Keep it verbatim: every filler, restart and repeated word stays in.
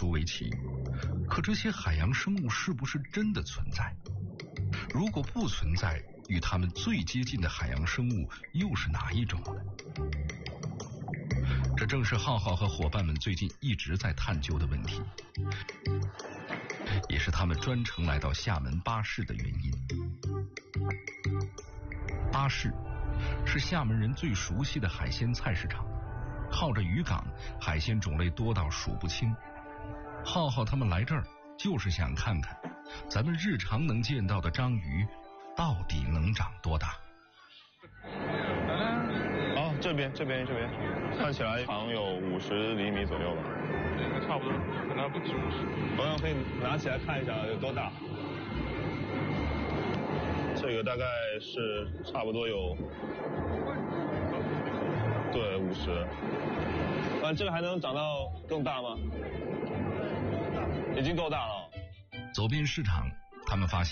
足为奇。可这些海洋生物是不是真的存在？如果不存在，与它们最接近的海洋生物又是哪一种呢？这正是浩浩和伙伴们最近一直在探究的问题，也是他们专程来到厦门巴士的原因。巴士是厦门人最熟悉的海鲜菜市场，靠着渔港，海鲜种类多到数不清。浩浩他们来这儿就是想看看咱们日常能见到的章鱼到底能长多大。 哦，这边这边这边看起来长有五十厘米左右吧。 对，差不多，可能不止五十。 朋友可以拿起来看一下有多大。这个大概是差不多有，对，五十。啊，这个还能长到更大吗？已经够大了。 走遍市场，他们发现